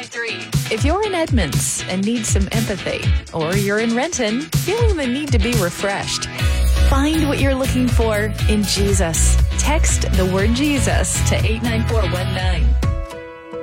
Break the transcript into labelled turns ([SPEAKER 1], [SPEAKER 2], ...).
[SPEAKER 1] 89.3. If you're in Edmonds and need some empathy, or you're in Renton feeling the need to be refreshed, find what you're looking for in Jesus. Text the word Jesus to 89419.